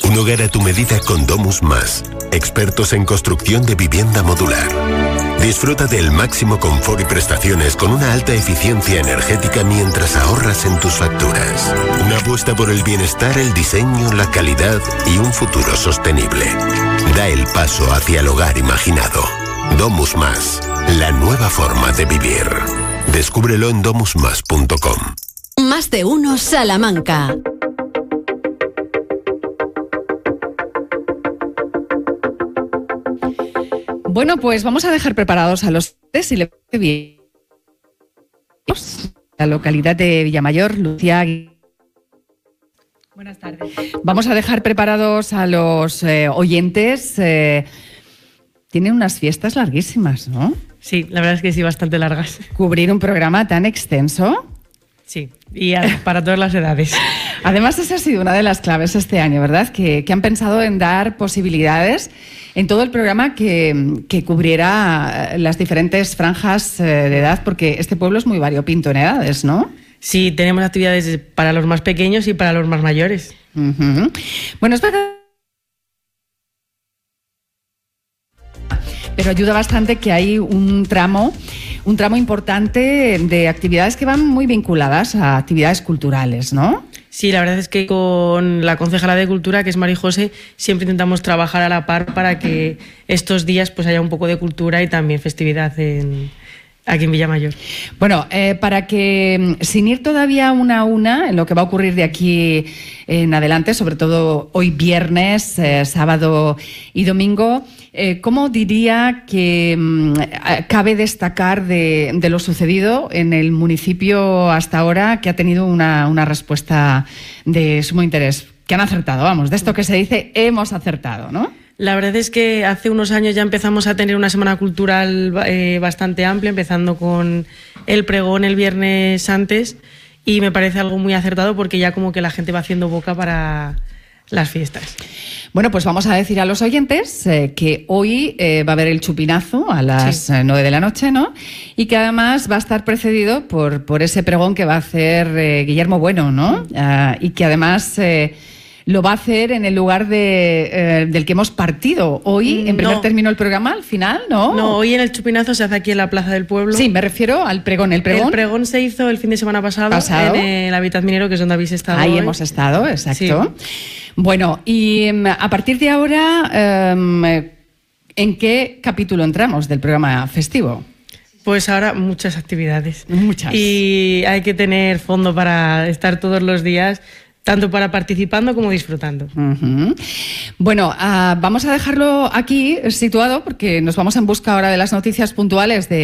Un hogar a tu medida con Domus Más, expertos en construcción de vivienda modular. Disfruta del máximo confort y prestaciones con una alta eficiencia energética mientras ahorras en tus facturas. Una apuesta por el bienestar, el diseño, la calidad y un futuro sostenible. Da el paso hacia el hogar imaginado. Domus Más, la nueva forma de vivir. Descúbrelo en domusmas.com. Más de uno Salamanca. Bueno, pues vamos a dejar preparados a los si le parece bien. La localidad de Villamayor, Lucía. Buenas tardes. Vamos a dejar preparados a los oyentes. Tienen unas fiestas larguísimas, ¿no? Sí, la verdad es que sí, bastante largas. Cubrir un programa tan extenso. Sí, y para todas las edades. Además, esa ha sido una de las claves este año, ¿verdad? Que han pensado en dar posibilidades en todo el programa que cubriera las diferentes franjas de edad, porque este pueblo es muy variopinto en edades, ¿no? Sí, tenemos actividades para los más pequeños y para los más mayores. Uh-huh. Bueno, es verdad. Pero ayuda bastante que hay un tramo importante de actividades que van muy vinculadas a actividades culturales, ¿no? Sí, la verdad es que con la concejala de Cultura, que es Mari José, siempre intentamos trabajar a la par para que estos días pues haya un poco de cultura y también festividad aquí en Villamayor. Bueno, para que, sin ir todavía una a una en lo que va a ocurrir de aquí en adelante, sobre todo hoy viernes, sábado y domingo, ¿cómo diría que cabe destacar de lo sucedido en el municipio hasta ahora, que ha tenido una respuesta de sumo interés? Que han acertado, vamos, de esto que se dice, hemos acertado, ¿no? La verdad es que hace unos años ya empezamos a tener una semana cultural bastante amplia, empezando con el pregón el viernes antes, y me parece algo muy acertado porque ya como que la gente va haciendo boca para las fiestas. Bueno, pues vamos a decir a los oyentes que hoy va a haber el chupinazo a las 9 de la noche, ¿no? Y que además va a estar precedido por ese pregón que va a hacer Guillermo Bueno, ¿no? Y que además lo va a hacer en el lugar del que hemos partido hoy, en primer término el programa, al final, ¿no? No, hoy en el chupinazo se hace aquí en la Plaza del Pueblo. Sí, me refiero al pregón. El pregón se hizo el fin de semana pasado. En el Hábitat Minero, que es donde habéis estado. Ahí hoy. Hemos estado, exacto. Sí. Bueno, y a partir de ahora, ¿en qué capítulo entramos del programa festivo? Pues ahora muchas actividades. Muchas. Y hay que tener fondo para estar todos los días, tanto para participando como disfrutando. Uh-huh. Bueno, vamos a dejarlo aquí situado porque nos vamos en busca ahora de las noticias puntuales de